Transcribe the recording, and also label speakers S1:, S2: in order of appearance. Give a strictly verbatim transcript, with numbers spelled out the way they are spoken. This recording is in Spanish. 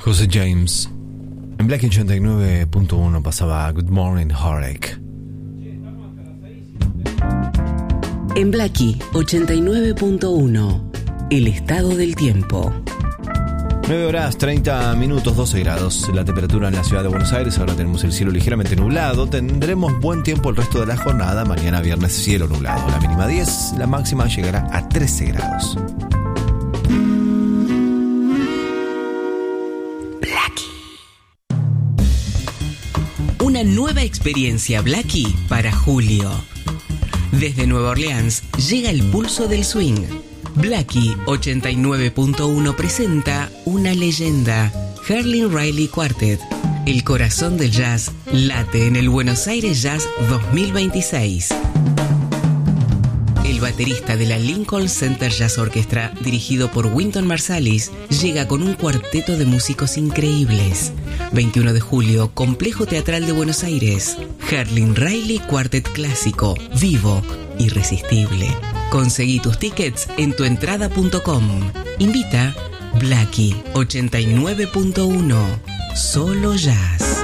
S1: José James. En Black ochenta y nueve punto uno pasaba Good Morning Heartache.
S2: En Blackie ochenta y nueve punto uno, el estado del tiempo.
S1: nueve horas treinta minutos, doce grados. La temperatura en la ciudad de Buenos Aires. Ahora tenemos el cielo ligeramente nublado. Tendremos buen tiempo el resto de la jornada. Mañana viernes cielo nublado. La mínima diez, la máxima llegará a trece grados.
S2: Una nueva experiencia Blackie para julio. Desde Nueva Orleans llega el pulso del swing. Blackie ochenta y nueve punto uno presenta una leyenda, Herlin Riley Quartet. El corazón del jazz late en el Buenos Aires Jazz dos mil veintiséis. El baterista de la Lincoln Center Jazz Orchestra, dirigido por Wynton Marsalis, llega con un cuarteto de músicos increíbles. veintiuno de julio, Complejo Teatral de Buenos Aires. Herlin Riley Quartet clásico, vivo, irresistible. Conseguí tus tickets en tuentrada punto com. Invita Blackie ochenta y nueve punto uno. Solo jazz.